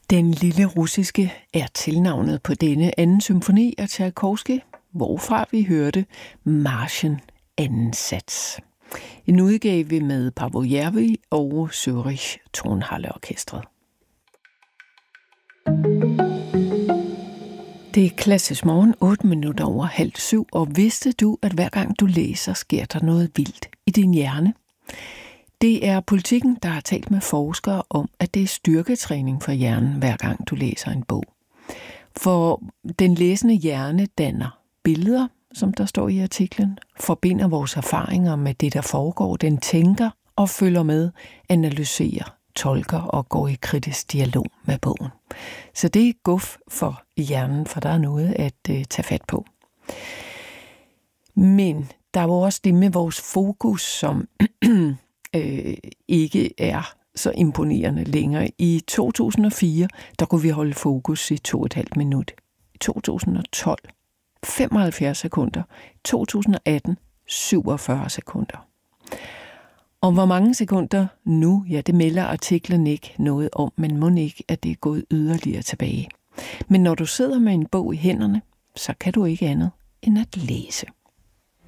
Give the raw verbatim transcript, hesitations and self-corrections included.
Den lille russiske er tilnavnet på denne anden symfoni af Tchaikovsky, hvorfra vi hørte marchen anden sats. En udgave med Paavo Järvi og Zürich Tonhalle-orkestret. Det er Klassisk Morgen, otte minutter over halv syv, og vidste du, at hver gang du læser, sker der noget vildt i din hjerne? Det er Politikken, der har talt med forskere om, at det er styrketræning for hjernen, hver gang du læser en bog. For den læsende hjerne danner billeder, som der står i artiklen, forbinder vores erfaringer med det, der foregår. Den tænker og følger med, analyserer, tolker og går i kritisk dialog med bogen. Så det er guf for hjernen, for der er noget at uh, tage fat på. Men der er jo også det med vores fokus, som øh, ikke er så imponerende længere. I to tusind og fire, der kunne vi holde fokus i to og et halvt minut. I to tusind og tolv, femoghalvfjerds sekunder. I to tusind og atten, syvogfyrre sekunder. Og hvor mange sekunder nu, ja, det melder artiklen ikke noget om, men må ikke, at det er gået yderligere tilbage. Men når du sidder med en bog i hænderne, så kan du ikke andet end at læse.